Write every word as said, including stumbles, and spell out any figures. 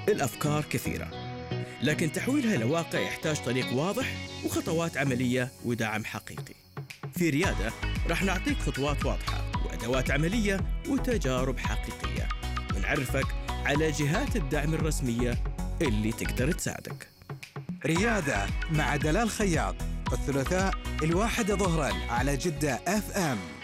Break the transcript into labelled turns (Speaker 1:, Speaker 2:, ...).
Speaker 1: الأفكار كثيرة، لكن تحويلها لواقع يحتاج طريق واضح وخطوات عملية ودعم حقيقي. في ريادة رح نعطيك خطوات واضحة وأدوات عملية وتجارب حقيقية، ونعرفك على جهات الدعم الرسمية اللي تقدر تساعدك.
Speaker 2: ريادة مع دلال خياط، الثلاثاء الواحدة ظهراً على جدة اف ام.